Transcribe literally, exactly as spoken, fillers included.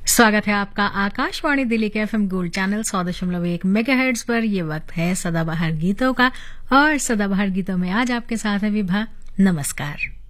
स्वागत है आपका आकाशवाणी दिल्ली के एफएम गोल्ड चैनल सौ दशमलव एक मेगाहर्ट्ज पर। ये वक्त है सदाबहार गीतों का और सदाबहार गीतों में आज आपके साथ है विभा। नमस्कार।